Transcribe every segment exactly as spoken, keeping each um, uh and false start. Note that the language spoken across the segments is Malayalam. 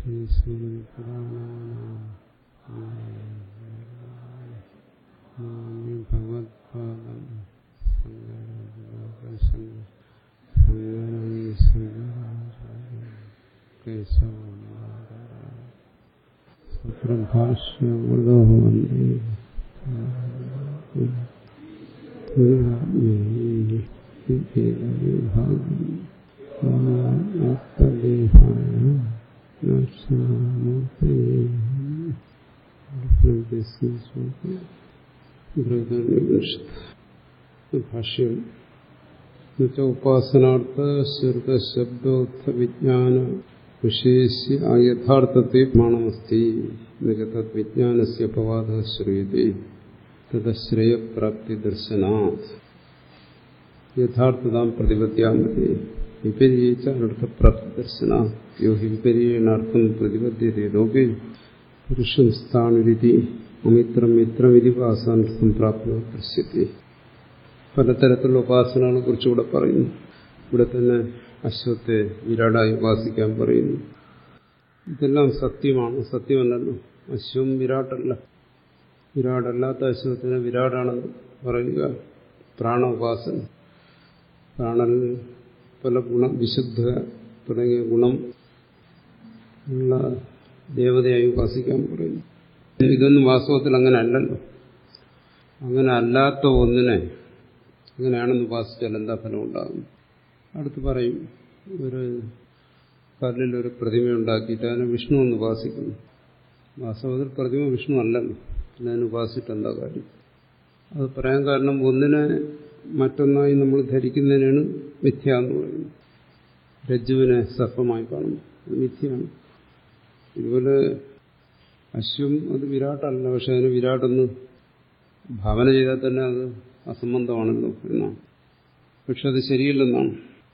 ഭഗവത്പാദം സൂത്രഭാഷ്യമൃതോ വന്ദേ ഭാഷ്യം ഉപാസനാർത്ഥ ശ്രുതശബ്ദോത്ഥ വിജ്ഞാന വിശേഷ്യ യഥാർത്ഥത്തെ പ്രമാണമസ്തി തദ്വിജ്ഞാനസ്യ അപവാദഃ ശ്രൂയതേ തദശ്രയപ്രാപ്തി ദർശനാത് യഥാർത്ഥതാം പ്രതിപദ്യാമതേ വിപരീച്ച അനർത്ഥപ്രാപ്തി ദർശനാത് യോ ഹി വിപരീണാർത്ഥം പ്രതിപദ്യതേ ലോകേ പുരുഷം സ്ഥാണുരിതി അമിത്രം മിത്രമിതി ഉപാസനാർത്ഥം പ്രാപ്തോ ദൃശ്യത്തെ. പലതരത്തിലുള്ള ഉപാസനകളെ കുറിച്ചുകൂടെ പറയുന്നു. ഇവിടെ തന്നെ അശ്വത്തെ വിരാടായി ഉപാസിക്കാൻ പറയുന്നു. ഇതെല്ലാം സത്യമാണ്, സത്യമല്ലല്ലോ. അശ്വം വിരാട്ടല്ല. വിരാടല്ലാത്ത അശ്വത്തിന് വിരാടാണെന്ന് പറയുക പ്രാണ ഉപാസന. പ്രാണനിൽ പല ഗുണം, വിശുദ്ധ തുടങ്ങിയ ഗുണം ഉള്ള ദേവതയായി ഉപാസിക്കാൻ പറയുന്നു. ഇതൊന്നും വാസ്തവത്തിൽ അങ്ങനെ അല്ലല്ലോ. അങ്ങനെ അല്ലാത്ത ഒന്നിനെ അങ്ങനെയാണെന്ന് ഉപാസിച്ചാൽ എന്താ ഫലം ഉണ്ടാകും? അടുത്ത് പറയും, ഒരു കല്ലിലൊരു പ്രതിമ ഉണ്ടാക്കിയിട്ട് അതിനെ വിഷ്ണു എന്ന് ഉപാസിക്കുന്നു. വാസ്തവത്തിൽ പ്രതിമ വിഷ്ണു അല്ലല്ലോ, പിന്നെ അതിനെ ഉപാസിച്ചിട്ട് എന്താ കാര്യം? അത് പറയാൻ കാരണം ഒന്നിനെ മറ്റൊന്നായി നമ്മൾ ധരിക്കുന്നതിനാണ് മിഥ്യ എന്ന് പറയുന്നത്. രജ്ജുവിനെ സർപ്പമായി കാണുന്നു, അത് മിഥ്യയാണ്. ഇതുപോലെ അശ്വം അത് വിരാട്ടല്ല, പക്ഷെ അതിന് വിരാട്ടെന്ന് ഭാവന ചെയ്താൽ തന്നെ അത് അസംബന്ധമാണല്ലോ എന്നാണ്. പക്ഷെ അത് ശരിയല്ലെന്നാണ്.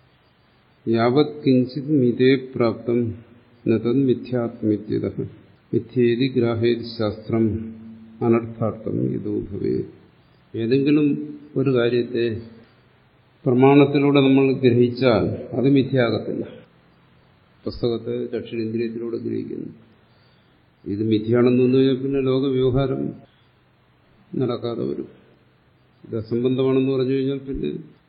യാവത് കിഞ്ചിത് മിതേ പ്രാപ്തം നതത് മിഥ്യാത്മിത്യത മിഥ്യേതി ഗ്രാഹേതി ശാസ്ത്രം അനർത്ഥാർത്ഥം ഇതോ ഭവേ. ഏതെങ്കിലും ഒരു കാര്യത്തെ പ്രമാണത്തിലൂടെ നമ്മൾ ഗ്രഹിച്ചാൽ അത് മിഥ്യയാകത്തില്ല. പുസ്തകത്തെ ചക്ഷുരേന്ദ്രിയത്തിലൂടെ ഗ്രഹിക്കുന്നു, ഇത് മിഥ്യയാണെന്ന് വന്നു കഴിഞ്ഞാൽ പിന്നെ ലോകവ്യവഹാരം നടക്കാതെ വരും. ഇത് അസംബന്ധമാണെന്ന് പറഞ്ഞു കഴിഞ്ഞാൽ പിന്നെ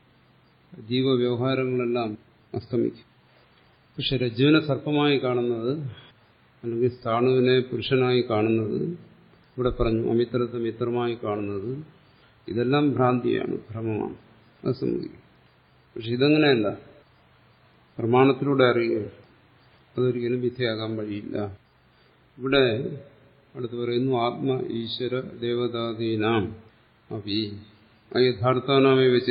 ജീവവ്യവഹാരങ്ങളെല്ലാം അസ്തമിക്കും. പക്ഷെ രജ്ജുവിനെ സർപ്പമായി കാണുന്നത് അല്ലെങ്കിൽ സ്ഥാണുവിനെ പുരുഷനായി കാണുന്നത്, ഇവിടെ പറഞ്ഞു അമിത്രത്തെ മിത്രമായി കാണുന്നത്, ഇതെല്ലാം ഭ്രാന്തിയാണ്, ഭ്രമമാണ്, അത് സമ്മതിക്കും. പക്ഷെ ഇതങ്ങനെയല്ല, പ്രമാണത്തിലൂടെ അറിയുക, അതൊരിക്കലും മിഥ്യയാകാൻ വഴിയില്ല. ഇവിടെ അടുത്ത് പറയുന്നു ആത്മ ഈശ്വര ദേവതാദീനാം അപി അയഥാർത്ഥാനാമേ വെച്ച്